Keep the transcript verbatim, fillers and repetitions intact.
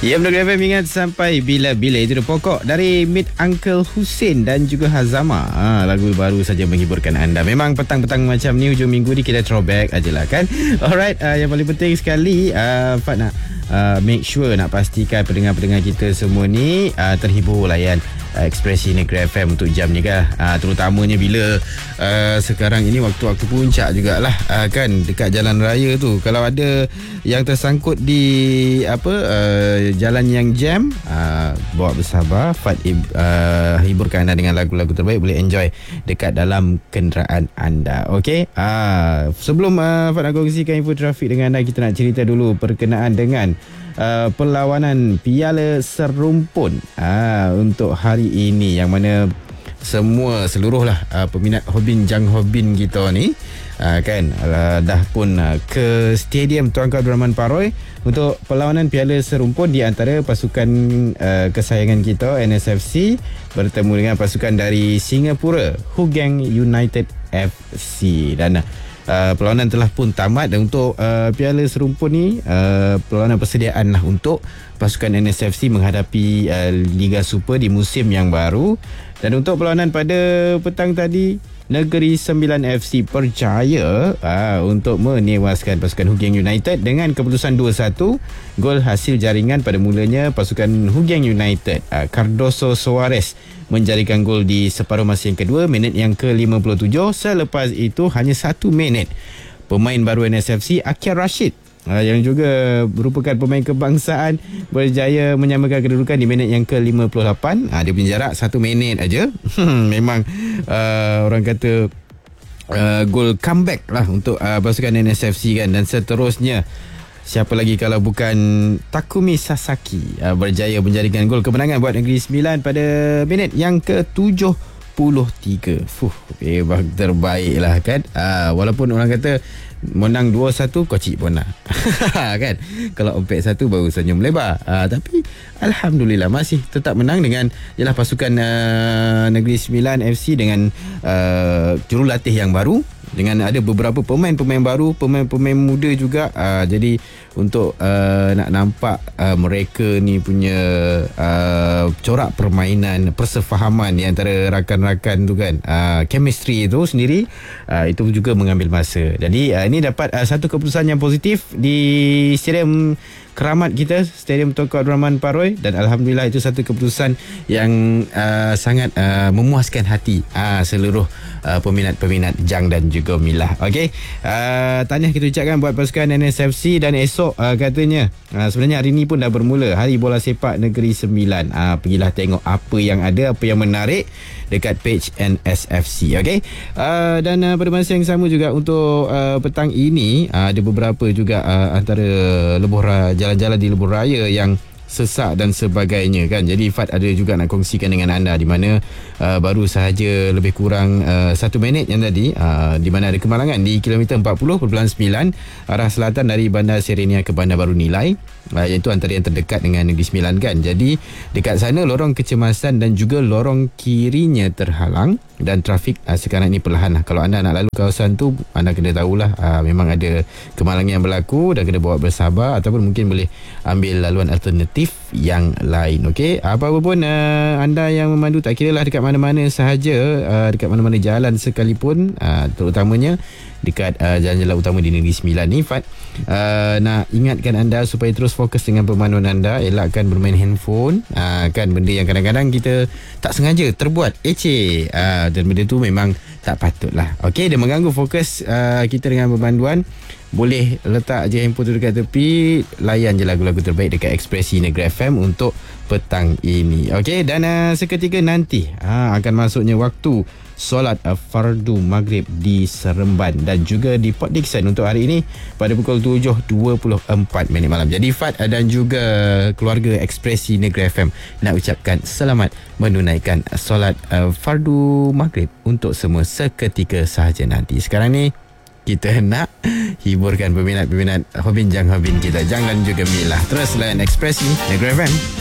Ya, Negeri F M ingat sampai bila-bila. Itu dah pokok dari Meet Uncle Hussein dan juga Hazama. Ha, lagu baru saja menghiburkan anda. Memang petang-petang macam ni, hujung minggu ni kita throwback ajalah kan. Alright, uh, yang paling penting sekali uh, Fat nak uh, make sure, nak pastikan pendengar-pendengar kita semua ni uh, terhibur layan uh, Ekspresi Negeri F M untuk jam ni kan. Uh, terutamanya bila uh, sekarang ini waktu-waktu puncak jugalah uh, kan, dekat jalan raya tu. Kalau ada yang tersangkut di apa uh, jalan yang jam, uh, bawa bersabar. Fat uh, hiburkan anda dengan lagu-lagu terbaik, boleh enjoy dekat dalam kenderaan anda. Okey, uh, sebelum uh, Fat nak kongsikan info trafik dengan anda, kita nak cerita dulu berkenaan dengan uh, perlawanan Piala Serumpun uh, untuk hari ini, yang mana semua seluruhlah uh, peminat Hobin Jang Hobin kita ni uh, kan uh, dah pun uh, ke Stadium Tuanku Abdul Rahman Paroi untuk perlawanan Piala Serumpun di antara pasukan uh, kesayangan kita N S F C bertemu dengan pasukan dari Singapura, Hugang United F C. Dan Uh, perlawanan telah pun tamat. Dan untuk uh, Piala Serumpun ni uh, perlawanan persediaan lah untuk pasukan N S F C menghadapi uh, Liga Super di musim yang baru. Dan untuk perlawanan pada petang tadi, Negeri Sembilan F C berjaya uh, untuk menewaskan pasukan Hugang United dengan keputusan dua satu. Gol hasil jaringan pada mulanya pasukan Hugang United, uh, Cardoso Suarez menjadikan gol di separuh masa yang kedua, minit yang ke lima puluh tujuh. Selepas itu hanya satu minit, pemain baru N S F C Akir Rashid, uh, yang juga merupakan pemain kebangsaan, berjaya menyamakan kedudukan di minit yang ke lima puluh lapan. uh, Dia punya jarak satu minit aja. Memang uh, orang kata uh, gol comeback lah untuk uh, pasukan N S F C kan. Dan seterusnya, siapa lagi kalau bukan Takumi Sasaki uh, berjaya menjadikan gol kemenangan buat Negeri Sembilan pada minit yang ke tujuh puluh tiga. Fuh, memang terbaik lah kan. uh, Walaupun orang kata menang dua satu, kocik pun lah kan. Kalau empat satu baru senyum lebar. uh, Tapi Alhamdulillah masih tetap menang dengan ialah pasukan uh, Negeri Sembilan F C dengan uh, jurulatih yang baru, dengan ada beberapa pemain-pemain baru, pemain-pemain muda juga. uh, Jadi untuk uh, nak nampak uh, mereka ni punya uh, corak permainan, persefahaman di antara rakan-rakan tu kan, uh, chemistry itu sendiri, uh, itu juga mengambil masa. Jadi uh, ini dapat uh, satu keputusan yang positif di Stadium Keramat kita, Stadium Tuanku Abdul Rahman Paroi. Dan Alhamdulillah itu satu keputusan yang uh, sangat uh, memuaskan hati uh, seluruh uh, peminat-peminat Jang dan juga Milah. Okey, uh, tahniah kita ucapkan buat pasukan N S F C. Dan esok uh, katanya uh, sebenarnya hari ini pun dah bermula Hari Bola Sepak Negeri Sembilan. uh, Pergilah tengok apa yang ada, apa yang menarik dekat page N S F C. Okey, uh, dan uh, pada masa yang sama juga untuk uh, petang ini, uh, ada beberapa juga uh, antara lebuh raya, jalan-jalan di lebuh raya yang sesak dan sebagainya kan. Jadi Fat ada juga nak kongsikan dengan anda, di mana uh, baru sahaja lebih kurang uh, satu minit yang tadi, uh, di mana ada kemalangan di kilometer empat puluh perpuluhan sembilan arah selatan dari Bandar Serenia ke Bandar Baru Nilai, uh, iaitu antara yang terdekat dengan Negeri Sembilan kan. Jadi dekat sana lorong kecemasan dan juga lorong kirinya terhalang dan trafik uh, sekarang ini perlahan lah. Kalau anda nak lalu kawasan tu, anda kena tahulah uh, memang ada kemalangan yang berlaku dan kena bawa bersabar, ataupun mungkin boleh ambil laluan alternatif yang lain. Okey, apa-apa pun uh, anda yang memandu, tak kira lah dekat mana-mana sahaja, uh, dekat mana-mana jalan sekalipun, uh, terutamanya dekat uh, jalan-jalan utama di Negeri Sembilan ni, Fat uh, nak ingatkan anda supaya terus fokus dengan pemanduan anda, elakkan bermain handphone, uh, kan, benda yang kadang-kadang kita tak sengaja terbuat eceh, uh, dan benda tu memang tak patut lah. Okey, dia mengganggu fokus uh, kita dengan pemanduan. Boleh letak je handphone tu dekat tepi, layan je lagu-lagu terbaik dekat Ekspresi Negeri F M untuk petang ini. Okey, dan uh, seketika nanti uh, akan masuknya waktu solat uh, fardu maghrib di Seremban dan juga di Port Dickson untuk hari ini pada pukul tujuh dua puluh empat minit malam. Jadi Fat dan juga keluarga Ekspresi Negeri F M nak ucapkan selamat menunaikan solat uh, fardu maghrib untuk semua seketika sahaja nanti. Sekarang ni kita nak hiburkan peminat-peminat Hobin Jang Hobin kita, Jang dan juga Milah. Terus layan Ekspresi Negeri F M.